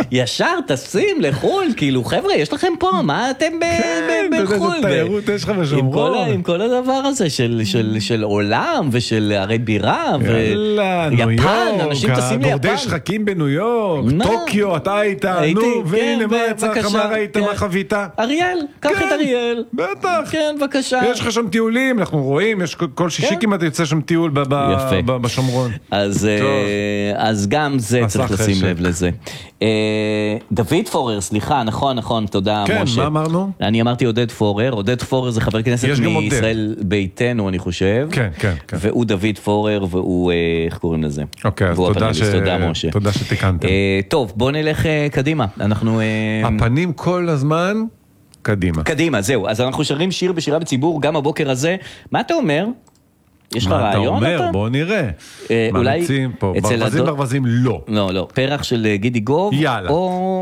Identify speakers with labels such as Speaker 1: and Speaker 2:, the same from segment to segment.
Speaker 1: ישר טסים לחול, כאילו חבר'ה, יש לכם פה, מה אתם בחול?
Speaker 2: תיירות יש לך בשומרון.
Speaker 1: עם כל הדבר הזה של עולם ושל הרי בירה ויפן, אנשים טסים ליפן.
Speaker 2: גורדי שחקים בניו יורק, טוקיו, אתה היית, נו, והנה מה יצא לך, מה ראית, מה חווית?
Speaker 1: אריאל, קח את אריאל.
Speaker 2: בטח.
Speaker 1: כן, בבקשה.
Speaker 2: יש לך שם טיולים, אנחנו רואים, יש כל שישי כמעט יוצא שם טיול בשומרון.
Speaker 1: אז גם זה צריך לשים לב לזה. דוד פורר, סליחה, נכון, תודה משה.
Speaker 2: כן, מה אמרנו?
Speaker 1: אני אמרתי עודד פורר, עודד פורר זה חבר כנסת מישראל ביתנו אני חושב.
Speaker 2: כן.
Speaker 1: והוא דוד פורר והוא, איך קוראים לזה?
Speaker 2: אוקיי, אז תודה שתיקנתם.
Speaker 1: טוב, בוא נלך קדימה.
Speaker 2: הפנים כל הזמן
Speaker 1: קדימה, זהו. אז אנחנו שרים שיר בשירה בציבור גם הבוקר הזה. מה אתה אומר? יש לך רעיון?
Speaker 2: מה אתה אומר? בוא נראה. ממליצים פה. ברווזים לא.
Speaker 1: לא. פרח של גידי גוב.
Speaker 2: יאללה.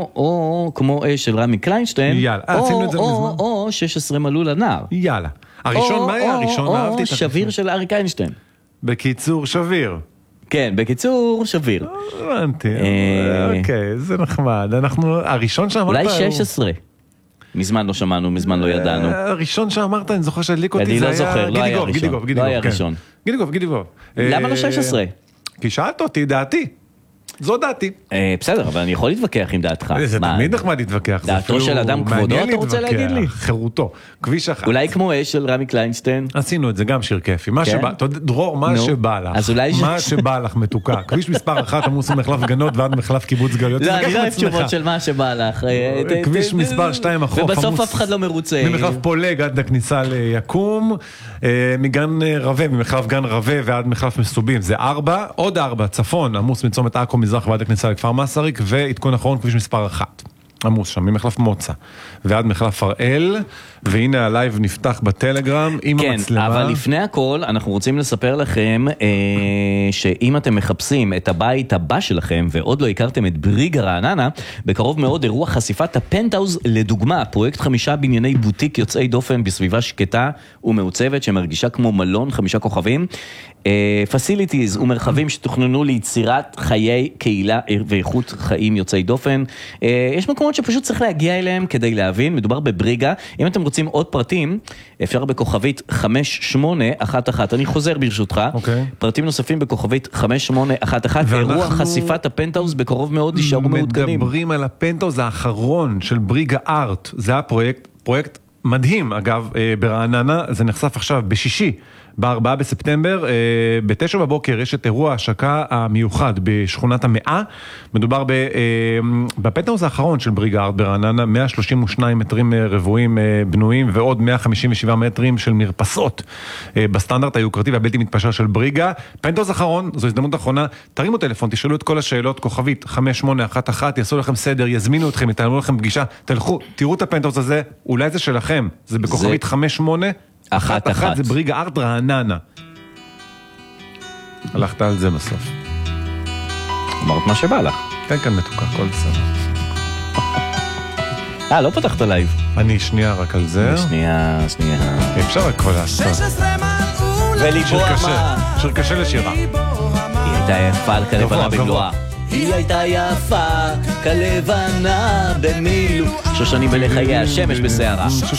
Speaker 1: או כמו של רמי קליינשטיין.
Speaker 2: יאללה. עשינו את זה מזמן.
Speaker 1: או 16 מלול הנער.
Speaker 2: יאלה. הראשון, מה היה הראשון?
Speaker 1: או שביר של אריק איינשטיין.
Speaker 2: בקיצור, שביר.
Speaker 1: כן, בקיצור, שביר.
Speaker 2: הבנתי. אוקיי, זה נחמד. הראשון שאמרת...
Speaker 1: אולי 16. מזמן לא שמענו, מזמן לא ידענו.
Speaker 2: הראשון שאמרת, אני זוכר שהדליק אותי,
Speaker 1: אני לא זוכר, לא היה ראשון. לא היה ראשון.
Speaker 2: גידי גוב.
Speaker 1: למה לא 16?
Speaker 2: כי שאלת אותי, דעתי. זו דעתי.
Speaker 1: בסדר, אבל אני יכול להתווכח עם דעתך.
Speaker 2: זה תמיד נחמד להתווכח.
Speaker 1: דעתו של אדם כבודו, אתה רוצה להגיד לי?
Speaker 2: חירותו. כביש אחת.
Speaker 1: אולי כמו אש של רמי קליינשטיין?
Speaker 2: עשינו את זה, גם שיר כיפי. דרור, מה שבא לך. מה שבא לך מתוקה. כביש מספר 1 עמוס ממחלף גנות ועד מחלף קיבוץ גלויות.
Speaker 1: לא, אני לא אוהב תשובות של מה שבא לך.
Speaker 2: כביש מספר 2 החוף.
Speaker 1: ובסוף אף אחד לא מרוצה.
Speaker 2: ממחלף פולג עד הכניסה ליקום. מגן רווה, ממחלף גן רווה ועד מחלף מסובים. זה 4, עוד 4, צפון, עמוס מצומת עכו מזרח ועד הכניסה לכפר מסריק, ועדכון אחרון כביש מספר 1. עמוס שם, ממחלף מוצא, ועד מחלף הראל, והנה הלייב נפתח בטלגרם עם המצלמה.
Speaker 1: כן, אבל לפני הכל, אנחנו רוצים לספר לכם, שאם אתם מחפשים את הבית הבא שלכם, ועוד לא הכרתם את בריגה רעננה, בקרוב מאוד אירוע חשיפת הפנטהאוז לדוגמה, פרויקט 5 בנייני בוטיק יוצאי דופן בסביבה שקטה ומעוצבת, שמרגישה כמו מלון 5 כוכבים, פסיליטיז ומרחבים שתוכננו ליצירת חיי קהילה ואיכות חיים יוצאי דופן. יש מקומות שפשוט צריך להגיע אליהם כדי להבין, מדובר בבריגה. אם אתם רוצים עוד פרטים, אפשר בכוכבית 5811, אני חוזר ברשותך, פרטים נוספים בכוכבית 5811, אירוע חשיפת הפנטהאוז בקרוב מאוד יישארו מעודכנים.
Speaker 2: מדברים על הפנטהאוז האחרון של בריגה ארט, זה הפרויקט מדהים אגב ברעננה, זה נחשף עכשיו בשישי, ב4 בספטמבר, ב9 בבוקר יש את אירוע ההשקה המיוחד בשכונת המאה, מדובר בפנטהאוז האחרון של בריגה ארט ברעננה, 132 מטרים רבועים בנויים ועוד 157 מטרים של מרפסות בסטנדרט היוקרתי והבלתי מתפשר של בריגה. פנטהאוז האחרון, זו הזדמנות אחרונה, תרימו טלפון, תשאלו את כל השאלות, כוכבית 5811, יעשו לכם סדר, יזמינו אתכם, יתעלמו לכם פגישה, תלכו, תראו את הפנטהאוז הזה, אולי זה שלכם, זה בכוכבית 5811, זה בריגה ארט רעננה. הלכת על זה בסוף.
Speaker 1: אמרת מה שבא לך.
Speaker 2: כן, מתוקה, כל בסדר.
Speaker 1: לא פתחת לייב.
Speaker 2: אני שנייה רק על זה.
Speaker 1: שנייה.
Speaker 2: אפשר רק כבר לעשות.
Speaker 1: ולבוא מה?
Speaker 2: שיר קשה לשירה.
Speaker 1: היא הייתה יפה כלבנה בגלואה. היא הייתה יפה כלבנה במילו. שושנים בלחיי השמש בסערה.